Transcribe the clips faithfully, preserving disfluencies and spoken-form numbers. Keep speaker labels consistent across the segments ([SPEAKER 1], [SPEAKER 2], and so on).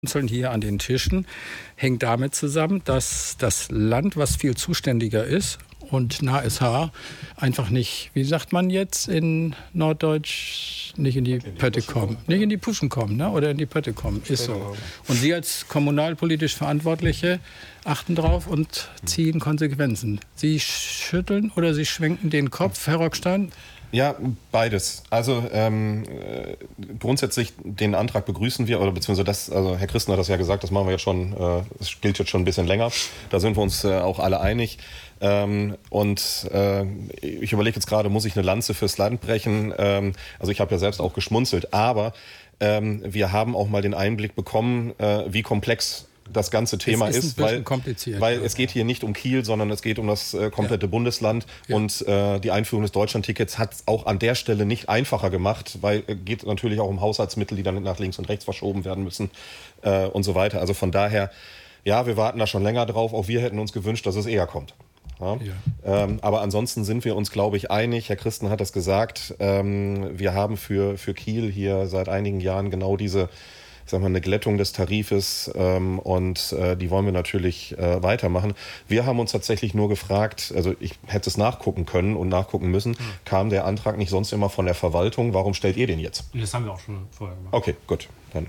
[SPEAKER 1] hier an den Tischen hängt damit zusammen, dass das Land, was viel zuständiger ist und nah ist Haar, einfach nicht, wie sagt man jetzt in Norddeutsch, nicht in die Pötte kommen, nicht in die Puschen kommen, ne? Oder in die Pötte kommen, ist so. Und Sie als kommunalpolitisch Verantwortliche achten drauf und ziehen Konsequenzen. Sie schütteln oder Sie schwenken den Kopf, Herr Rockstein?
[SPEAKER 2] Ja, beides. Also ähm, grundsätzlich den Antrag begrüßen wir, oder beziehungsweise das, also Herr Christen hat das ja gesagt, das machen wir jetzt schon, äh, das gilt jetzt schon ein bisschen länger. Da sind wir uns äh, auch alle einig. Ähm, und äh, ich überlege jetzt gerade, muss ich eine Lanze fürs Land brechen? Ähm, also ich habe ja selbst auch geschmunzelt, aber ähm, wir haben auch mal den Einblick bekommen, äh, wie komplex das ganze Thema
[SPEAKER 1] es ist,
[SPEAKER 2] ist, weil, weil
[SPEAKER 1] ja.
[SPEAKER 2] es geht hier nicht um Kiel, sondern es geht um das äh, komplette
[SPEAKER 1] ja.
[SPEAKER 2] Bundesland.
[SPEAKER 1] Ja.
[SPEAKER 2] Und äh, die Einführung des Deutschlandtickets hat es auch an der Stelle nicht einfacher gemacht, weil es äh, geht natürlich auch um Haushaltsmittel, die dann nach links und rechts verschoben werden müssen äh, und so weiter. Also von daher, ja, wir warten da schon länger drauf. Auch wir hätten uns gewünscht, dass es eher kommt. Ja? Ja. Ähm, aber ansonsten sind wir uns, glaube ich, einig. Herr Christen hat das gesagt. Ähm, wir haben für, für Kiel hier seit einigen Jahren genau diese ich sag mal, eine Glättung des Tarifes ähm, und äh, die wollen wir natürlich äh, weitermachen. Wir haben uns tatsächlich nur gefragt, also ich hätte es nachgucken können und nachgucken müssen, mhm. kam der Antrag nicht sonst immer von der Verwaltung? Warum stellt ihr den jetzt?
[SPEAKER 3] Das haben wir auch schon vorher gemacht.
[SPEAKER 2] Okay, gut, dann.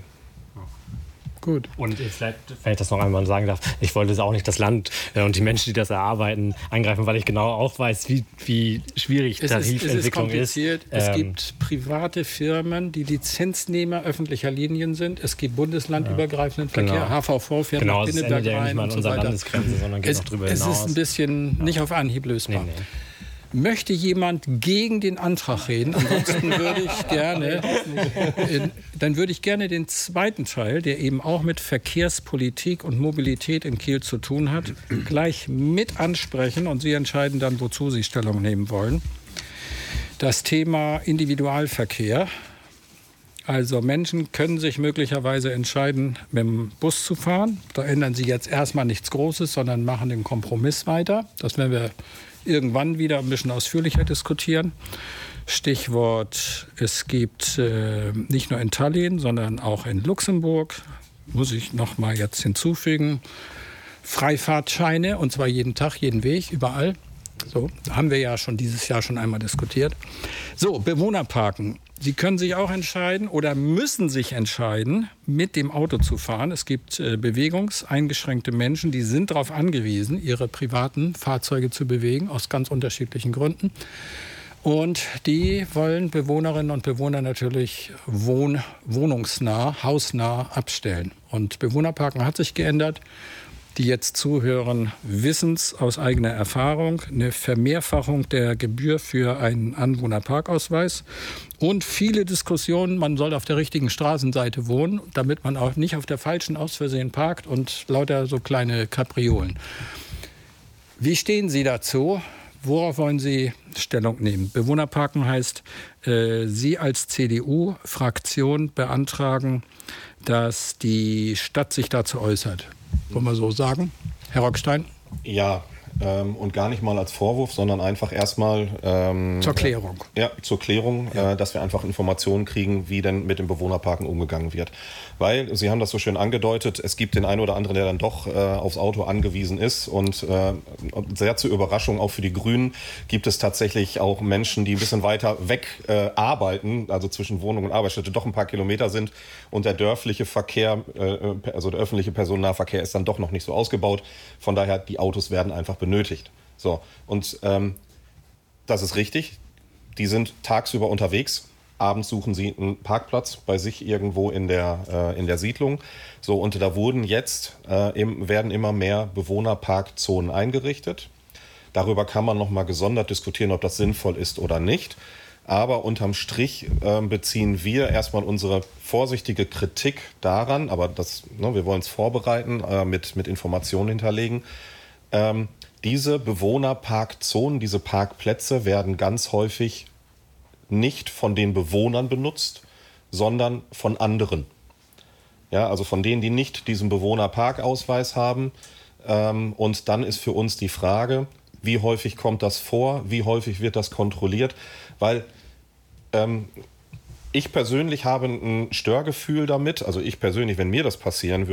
[SPEAKER 3] Gut. Und vielleicht, wenn ich das noch einmal sagen darf, ich wollte auch nicht das Land äh, und die Menschen, die das erarbeiten, angreifen, weil ich genau auch weiß, wie, wie schwierig
[SPEAKER 1] es
[SPEAKER 3] Tarifentwicklung
[SPEAKER 1] ist. Es ist kompliziert.
[SPEAKER 3] ist.
[SPEAKER 1] Es
[SPEAKER 3] ähm,
[SPEAKER 1] gibt private Firmen, die Lizenznehmer öffentlicher Linien sind. Es gibt bundeslandübergreifenden ja, Verkehr.
[SPEAKER 3] Genau.
[SPEAKER 1] H V V fährt
[SPEAKER 3] genau,
[SPEAKER 1] nach Pinneberg
[SPEAKER 3] ja
[SPEAKER 1] rein
[SPEAKER 3] nicht mal
[SPEAKER 1] und
[SPEAKER 3] an
[SPEAKER 1] so
[SPEAKER 3] unserer
[SPEAKER 1] weiter.
[SPEAKER 3] Landesgrenze, sondern geht
[SPEAKER 1] es,
[SPEAKER 3] noch drüber
[SPEAKER 1] es
[SPEAKER 3] hinaus.
[SPEAKER 1] Es ist ein bisschen ja. nicht auf Anhieb lösbar. Nee, nee. Möchte jemand gegen den Antrag reden? Ansonsten würde ich gerne, in, dann würde ich gerne den zweiten Teil, der eben auch mit Verkehrspolitik und Mobilität in Kiel zu tun hat, gleich mit ansprechen und Sie entscheiden dann, wozu Sie Stellung nehmen wollen. Das Thema Individualverkehr. Also Menschen können sich möglicherweise entscheiden, mit dem Bus zu fahren. Da ändern Sie jetzt erstmal nichts Großes, sondern machen den Kompromiss weiter. Das werden wir irgendwann wieder ein bisschen ausführlicher diskutieren. Stichwort, es gibt äh, nicht nur in Tallinn, sondern auch in Luxemburg, muss ich noch mal jetzt hinzufügen, Freifahrtscheine, und zwar jeden Tag, jeden Weg, überall. So, haben wir ja schon dieses Jahr schon einmal diskutiert. So, Bewohnerparken. Sie können sich auch entscheiden oder müssen sich entscheiden, mit dem Auto zu fahren. Es gibt äh, bewegungseingeschränkte Menschen, die sind darauf angewiesen, ihre privaten Fahrzeuge zu bewegen, aus ganz unterschiedlichen Gründen. Und die wollen Bewohnerinnen und Bewohner natürlich wohn- wohnungsnah, hausnah abstellen. Und Bewohnerparken hat sich geändert. Die jetzt zuhören, wissen es aus eigener Erfahrung. Eine Vermehrfachung der Gebühr für einen Anwohnerparkausweis und viele Diskussionen, man soll auf der richtigen Straßenseite wohnen, damit man auch nicht auf der falschen aus Versehen parkt und lauter so kleine Kapriolen. Wie stehen Sie dazu? Worauf wollen Sie Stellung nehmen? Bewohnerparken heißt, äh, Sie als C D U-Fraktion beantragen, dass die Stadt sich dazu äußert. Wollen wir so sagen? Herr Rockstein?
[SPEAKER 2] Ja, ähm, und gar nicht mal als Vorwurf, sondern einfach erstmal... Ähm,
[SPEAKER 1] zur Klärung.
[SPEAKER 2] Ja, zur Klärung, ja. äh, dass wir einfach Informationen kriegen, wie denn mit den Bewohnerparken umgegangen wird. Weil, Sie haben das so schön angedeutet, es gibt den einen oder anderen, der dann doch äh, aufs Auto angewiesen ist. Und äh, sehr zur Überraschung auch für die Grünen gibt es tatsächlich auch Menschen, die ein bisschen weiter weg äh, arbeiten, also zwischen Wohnung und Arbeitsstätte, doch ein paar Kilometer sind. Und der dörfliche Verkehr, äh, also der öffentliche Personennahverkehr ist dann doch noch nicht so ausgebaut. Von daher, die Autos werden einfach benötigt. So, und ähm, das ist richtig. Die sind tagsüber unterwegs. Abends suchen sie einen Parkplatz bei sich irgendwo in der, äh, in der Siedlung. So, und da wurden jetzt, äh, im, werden immer mehr Bewohnerparkzonen eingerichtet. Darüber kann man nochmal gesondert diskutieren, ob das sinnvoll ist oder nicht. Aber unterm Strich äh, beziehen wir erstmal unsere vorsichtige Kritik daran, aber das, ne, wir wollen es vorbereiten, äh, mit, mit Informationen hinterlegen. Ähm, diese Bewohnerparkzonen, diese Parkplätze werden ganz häufig nicht von den Bewohnern benutzt, sondern von anderen. Ja, also von denen, die nicht diesen Bewohnerparkausweis haben. Ähm, und dann ist für uns die Frage, wie häufig kommt das vor, wie häufig wird das kontrolliert, weil ähm, Ich persönlich habe ein Störgefühl damit. Also ich persönlich, wenn mir das passieren würde,